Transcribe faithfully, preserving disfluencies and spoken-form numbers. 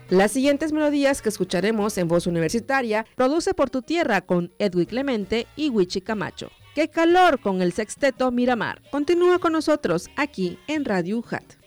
Las siguientes melodías que escucharemos en Voz Universitaria, Produce por tu Tierra con Edwin Clemente y Wichi Camacho. ¡Qué calor con el sexteto Miramar! Continúa con nosotros aquí en Radio U J A T.